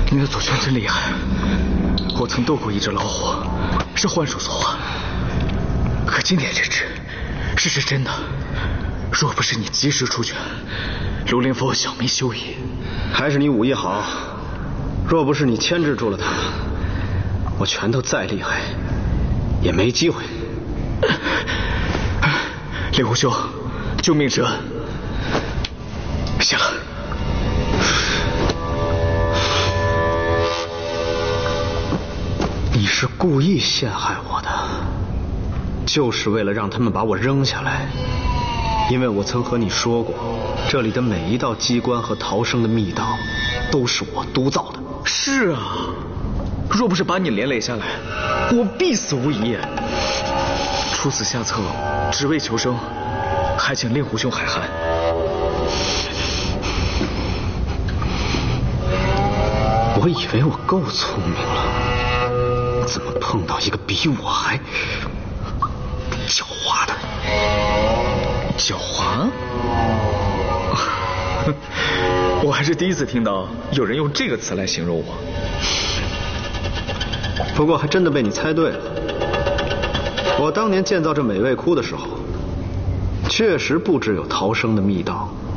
你的祖训真厉害，我曾斗过一只老虎，是幻术所化。可今天这只是真的，若不是你及时出拳，卢连佛小民休矣。 还是你武艺好，若不是你牵制住了他，我拳头再厉害也没机会。 令狐兄，救命之恩，谢了。 你是故意陷害我的，就是为了让他们把我扔下来。因为我曾和你说过，这里的每一道机关和逃生的密道都是我督造的。 是啊，若不是把你连累下来，我必死无疑。出此下策，只为求生，还请令狐兄海涵。 我以为我够聪明了，怎么碰到一个比我还狡猾的？ 狡猾？我还是第一次听到有人用这个词来形容我。 不过还真的被你猜对了。我当年建造这美味窟的时候，确实不只有逃生的密道，